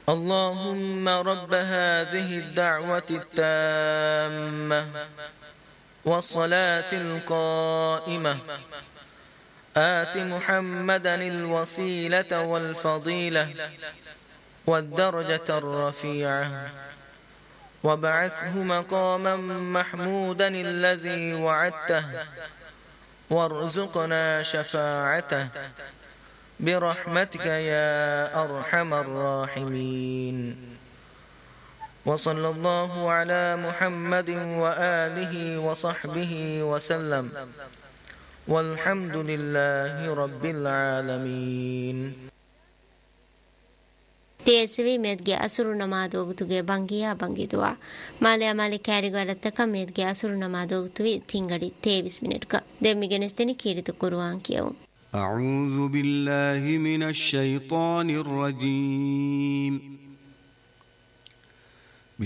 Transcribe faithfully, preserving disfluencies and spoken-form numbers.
اللهم رب هذه الدعوة التامة والصلاة القائمة آت محمدا الوسيلة والفضيلة والدرجة الرفيعة وابعثه مقاما محمودا الذي وعدته وارزقنا شفاعته برحمتك يا أرحم الراحمين. وصلى الله على محمد وآله وصحبه وسلم والحمد لله رب العالمين. تيسوي ميدجي أسرو نمادو بتوجي بانجيا بانجي دوا مالي مالي كاري غلطة ميدجي أسرو نمادو بتوي تينغري تي بسم الله دمي جنستني كيري تقرؤان كيو. أعوذ بالله من الشيطان الرجيم.